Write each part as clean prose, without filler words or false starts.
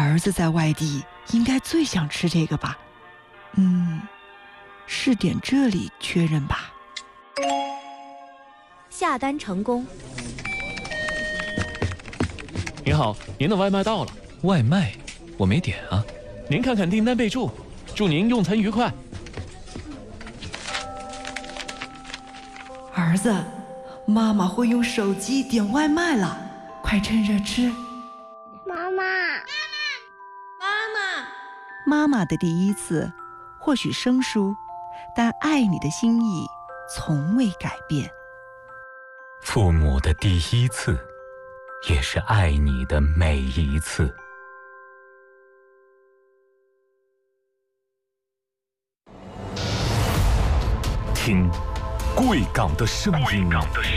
儿子在外地应该最想吃这个吧？是点这里确认吧。 下单成功。 您好，您的外卖到了。 外卖？我没点啊。 您看看订单备注，祝您用餐愉快。 儿子，妈妈会用手机点外卖了，快趁热吃。 妈妈， 妈妈的第一次，或许生疏，但爱你的心意从未改变。 父母的第一次，也是爱你的每一次。听贵港的声音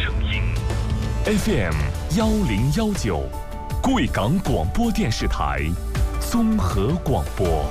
，FM 1019，贵港广播电视台综合广播。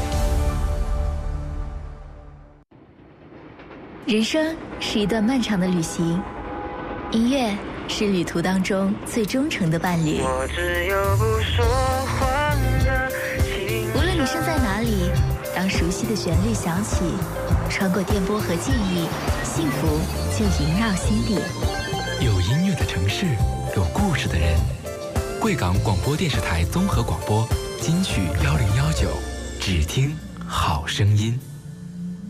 人生是一段漫长的旅行，音乐是旅途当中最忠诚的伴侣。 我只有不说话的情无论你身在哪里，当熟悉的旋律响起，穿过电波和记忆，幸福就萦绕心底。 有音乐的城市，有故事的人。贵港广播电视台综合广播金曲1019，只听好声音。